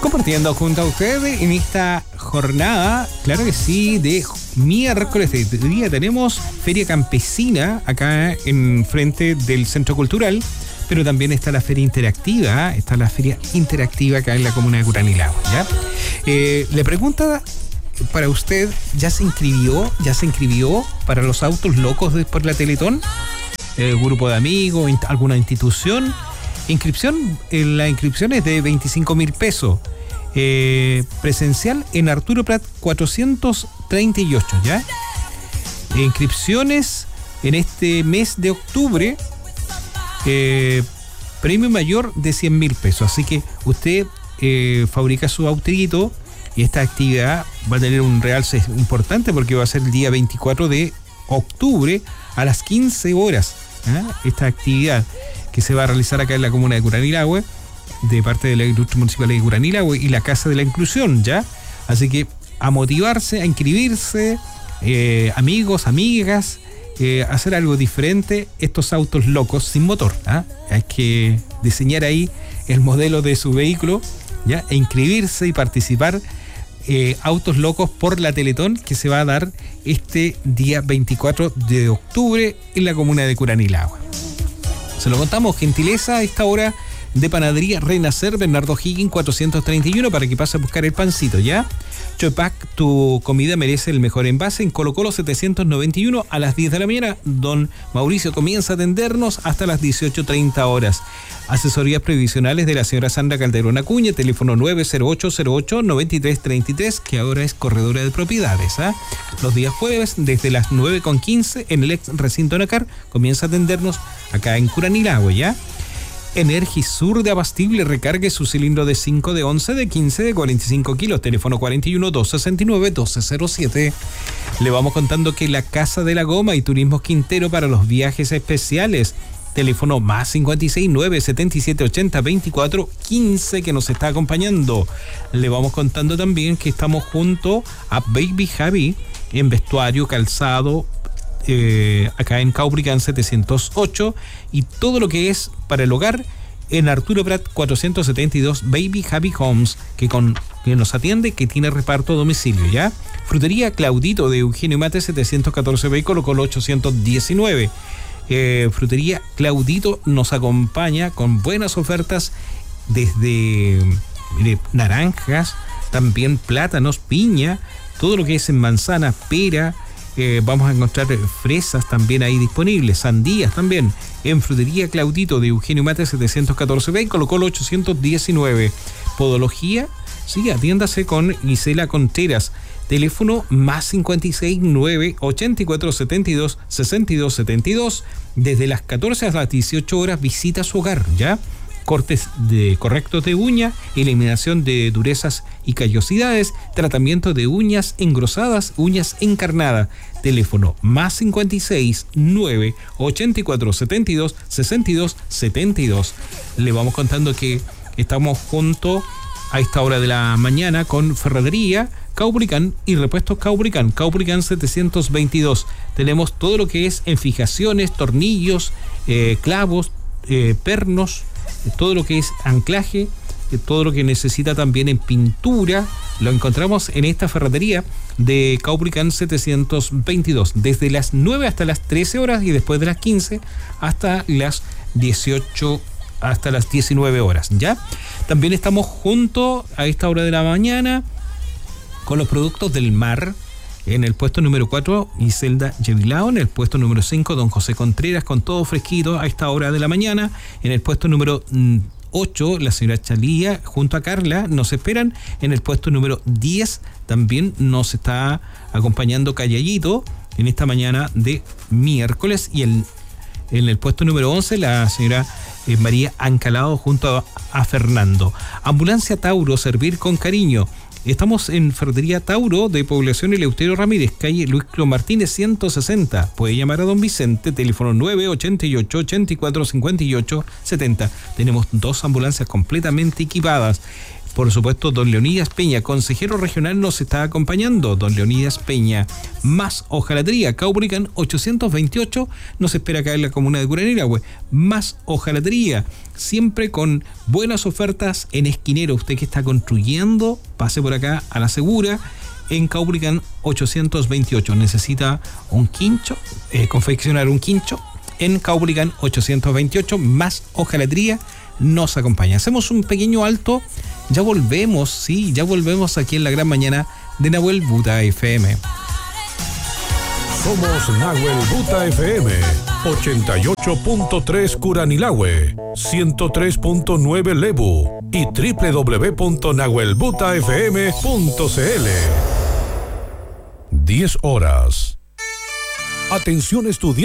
Compartiendo junto a ustedes en esta jornada, claro que sí, de miércoles de día tenemos Feria Campesina acá en frente del Centro Cultural, pero también está la Feria Interactiva, acá en la comuna de Curanilahue, ¿ya? Le pregunta para usted, ¿ya se inscribió para los autos locos por la Teletón? ¿Grupo de amigos, alguna institución? La inscripción es de 25.000 pesos. Presencial en Arturo Prat 438, ¿ya? Inscripciones en este mes de octubre, premio mayor de 100.000 pesos. Así que usted fabrica su autito y esta actividad va a tener un realce importante porque va a ser el día 24 de octubre a las 15 horas. Esta actividad que se va a realizar acá en la comuna de Curanilahue, de parte de la Industria Municipal de Curanilahue y la Casa de la Inclusión, ¿ya? Así que a motivarse, a inscribirse, amigos, amigas, hacer algo diferente, estos autos locos sin motor, Hay que diseñar ahí el modelo de su vehículo, ¿ya? E inscribirse y participar, autos locos por la Teletón que se va a dar este día 24 de octubre en la comuna de Curanilahue. Se lo contamos, gentileza a esta hora de Panadería Renacer, Bernardo Higgins 431, para que pase a buscar el pancito, ¿ya? Chopac, tu comida merece el mejor envase, en Colo Colo 791 a las 10 de la mañana. Don Mauricio comienza a atendernos hasta las 18:30 horas. Asesorías previsionales de la señora Sandra Calderón Acuña, teléfono 90808-9333, que ahora es corredora de propiedades, Los días jueves, desde las 9:15 en el ex recinto Nacar, comienza a atendernos acá en Curanilahue, ¿ya? Energisur de Abastible, recargue su cilindro de 5, de 11, de 15, de 45 kilos, teléfono 41-269-1207. Le vamos contando que la Casa de la Goma y Turismo Quintero para los viajes especiales, teléfono más 569-7780-2415, que nos está acompañando. Le vamos contando también que estamos junto a Baby Javi en vestuario, calzado, acá en Caubricán 708, y todo lo que es para el hogar en Arturo Prat 472, Baby Happy Homes, que nos atiende, que tiene reparto a domicilio, ¿ya? Frutería Claudito de Eugenio Mate 714B, Colo Colo 819. Frutería Claudito nos acompaña con buenas ofertas desde naranjas, también plátanos, piña, todo lo que es en manzana, pera. Vamos a encontrar fresas también ahí disponibles, sandías también, en Frutería Claudito de Eugenio Mate 714B, Colo Colo 819. Podología, sí, atiéndase con Gisela Contreras, teléfono más 569-8472-6272, desde las 14 a las 18 horas, visita su hogar, ¿ya? Cortes correctos de uña, eliminación de durezas y callosidades, tratamiento de uñas engrosadas, uñas encarnadas. Teléfono más 569-8472-6272. Le vamos contando que estamos junto a esta hora de la mañana con Ferretería Caubricán y Repuestos Caubricán 722. Tenemos todo lo que es en fijaciones, tornillos, clavos, pernos, todo lo que es anclaje, todo lo que necesita también en pintura, lo encontramos en esta ferretería de Caubricán 722, desde las 9 hasta las 13 horas y después de las 15 hasta las 18, hasta las 19 horas, ¿ya? También estamos junto a esta hora de la mañana con los productos del mar. En el puesto número 4, Iselda Yevilao. En el puesto número 5, don José Contreras, con todo fresquito a esta hora de la mañana. En el puesto número 8, la señora Chalía, junto a Carla, nos esperan. En el puesto número 10, también nos está acompañando Callayito en esta mañana de miércoles. Y en el puesto número 11, la señora María Ancalado, junto a Fernando. Ambulancia Tauro, servir con cariño. Estamos en Ferretería Tauro de Población Eleuterio Ramírez, calle Luis Clo Martínez 160. Puede llamar a don Vicente, teléfono 988-8458-70. Tenemos 2 ambulancias completamente equipadas. Por supuesto, don Leonidas Peña, consejero regional, nos está acompañando. Don Leonidas Peña, más hojalatería, Caupolicán 828, nos espera acá en la comuna de Curanilahue. Más hojalatería, siempre con buenas ofertas en esquinero. Usted que está construyendo, pase por acá a la segura. En Caupolicán 828, necesita un quincho, confeccionar un quincho. En Caupolicán 828, más hojalatería, nos acompaña. Hacemos un pequeño alto, ya volvemos aquí en la gran mañana de Nahuel Buta FM. Somos Nahuel Buta FM, 88.3 Curanilahue, 103.9 Lebu y www.nahuelbutafm.cl. 10 horas. Atención estudiantes.